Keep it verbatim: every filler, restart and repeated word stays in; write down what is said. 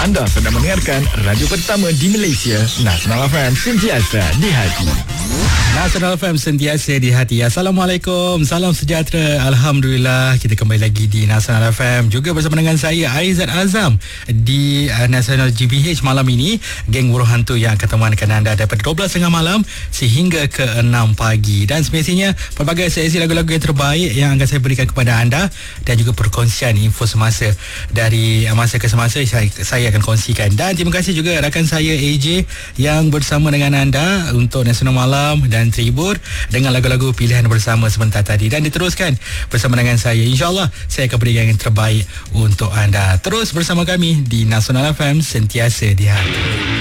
Anda sedang mendengarkan radio pertama di Malaysia, Nasional F M, sentiasa di hati. Nasional F M, sentiasa di hati. Assalamualaikum, salam sejahtera. Alhamdulillah, kita kembali lagi di Nasional F M, juga bersama dengan saya Aizat Azam di uh, Nasional G B H malam ini. Geng Buruh Hantu yang akan temankan anda daripada dua belas tiga puluh malam sehingga ke enam pagi. Dan semestinya pelbagai sesi lagu-lagu yang terbaik yang akan saya berikan kepada anda, dan juga perkongsian info semasa dari uh, masa ke semasa saya, saya akan kongsikan. Dan terima kasih juga rakan saya A J yang bersama dengan anda untuk Nasional Malam dan terhibur dengan lagu-lagu pilihan bersama sebentar tadi. Dan diteruskan bersama dengan saya. InsyaAllah saya akan berikan yang terbaik untuk anda. Terus bersama kami di Nasional F M, sentiasa di hati.